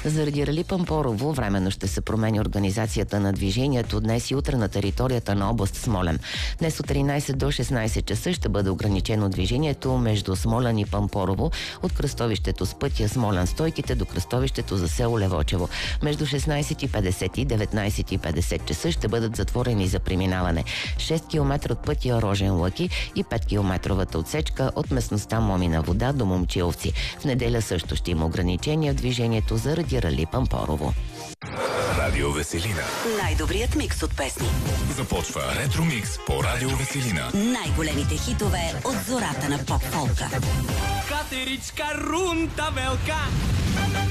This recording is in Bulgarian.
Заради рали Пампорово временно ще се промени организацията на движението днес и утре на територията на област Смолян. Днес от 13 до 16 часа ще бъде ограничено движението между Смолян и Пампорово от кръстовището с пътя Смолян-Стойките до кръстовището за село Левочево. Между 16:50 и 19:50 часа ще бъдат затворени за преминаване 6 км от пътя Рожен-Лъки и 5 километровата отсечка от местността Момина вода до Момчиловци. В неделя също ще има ограничения в движението заради рали Пампорово. Радио Веселина. Най-добрият микс от песни. Започва Ретромикс по Радио Веселина. Най-големите хитове от зората на поп-фолка. Катеричка рунта велка.